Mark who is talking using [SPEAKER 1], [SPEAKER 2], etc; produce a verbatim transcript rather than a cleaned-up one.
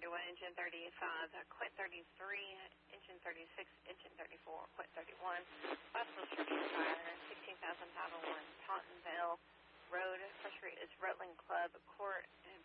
[SPEAKER 1] thirty-one, engine thirty-five, uh, quit thirty-three, engine thirty-six, engine thirty-four, quit thirty-one, possible structure fire, sixteen thousand five oh one, Tauntonville Road, first street is Rutland Club Court,